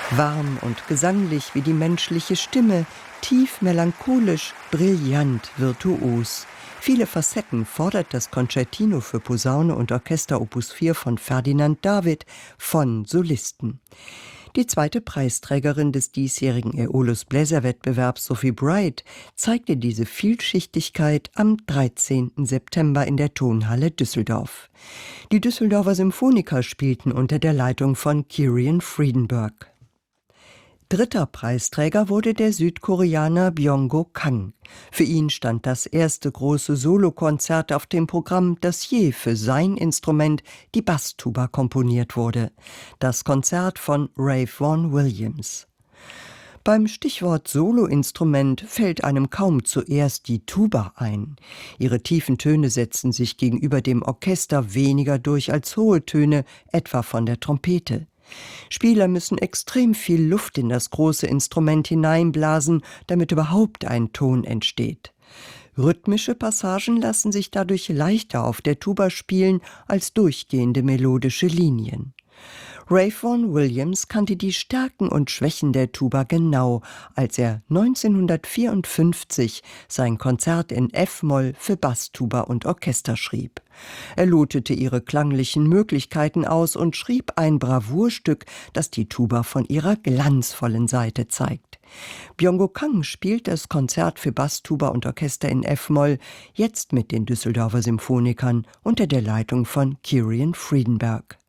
Warm und gesanglich wie die menschliche Stimme, tief melancholisch, brillant virtuos. Viele Facetten fordert das Concertino für Posaune und Orchester Opus 4 von Ferdinand David von Solisten. Die zweite Preisträgerin des diesjährigen Aeolus-Bläserwettbewerbs, Sophie Bright, zeigte diese Vielschichtigkeit am 13. September in der Tonhalle Düsseldorf. Die Düsseldorfer Symphoniker spielten unter der Leitung von Kirian Friedenberg. Dritter Preisträger wurde der Südkoreaner Byung-go Kang. Für ihn stand das erste große Solokonzert auf dem Programm, das je für sein Instrument, die Basstuba, komponiert wurde. Das Konzert von Ralph Vaughan Williams. Beim Stichwort Soloinstrument fällt einem kaum zuerst die Tuba ein. Ihre tiefen Töne setzen sich gegenüber dem Orchester weniger durch als hohe Töne, etwa von der Trompete. Spieler müssen extrem viel Luft in das große Instrument hineinblasen, damit überhaupt ein Ton entsteht. Rhythmische Passagen lassen sich dadurch leichter auf der Tuba spielen als durchgehende melodische Linien. Ralph Vaughan Williams kannte die Stärken und Schwächen der Tuba genau, als er 1954 sein Konzert in F-Moll für Basstuba und Orchester schrieb. Er lotete ihre klanglichen Möglichkeiten aus und schrieb ein Bravourstück, das die Tuba von ihrer glanzvollen Seite zeigt. Byung-go Kang spielt das Konzert für Basstuba und Orchester in F-Moll, jetzt mit den Düsseldorfer Symphonikern unter der Leitung von Kirian Friedenberg.